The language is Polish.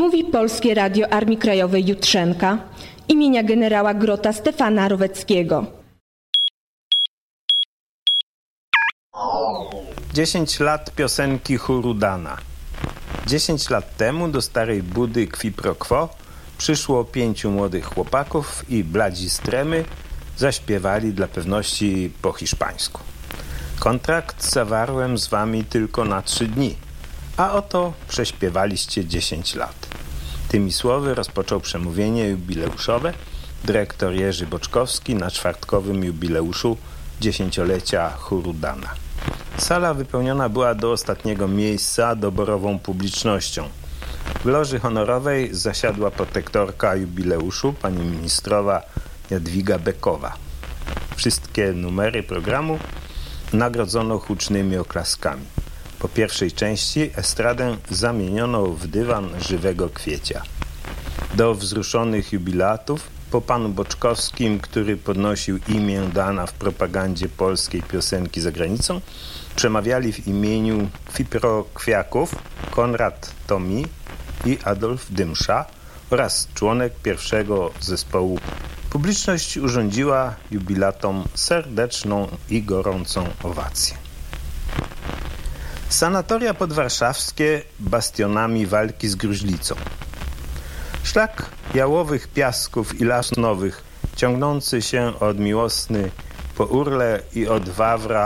Mówi Polskie Radio Armii Krajowej Jutrzenka imienia generała Grota Stefana Roweckiego. 10 lat piosenki chóru Dana. 10 lat temu do Starej Budy Qui Pro Quo przyszło 5 młodych chłopaków i bladzi z tremy zaśpiewali dla pewności po hiszpańsku. Kontrakt zawarłem z wami tylko na 3 dni, a oto prześpiewaliście 10 lat. Tymi słowy rozpoczął przemówienie jubileuszowe dyrektor Jerzy Boczkowski na czwartkowym jubileuszu 10-lecia chóru Dana. Sala wypełniona była do ostatniego miejsca doborową publicznością. W loży honorowej zasiadła protektorka jubileuszu, pani ministrowa Jadwiga Bekowa. Wszystkie numery programu nagrodzono hucznymi oklaskami. Po pierwszej części estradę zamieniono w dywan żywego kwiecia. Do wzruszonych jubilatów po panu Boczkowskim, który podnosił imię Dana w propagandzie polskiej piosenki za granicą, przemawiali w imieniu Kwipro-Kwiaków Konrad Tomi i Adolf Dymsza oraz członek pierwszego zespołu. Publiczność urządziła jubilatom serdeczną i gorącą owację. Sanatoria podwarszawskie bastionami walki z gruźlicą. Szlak jałowych piasków i las nowych, ciągnący się od Miłosny po Urlę i od Wawra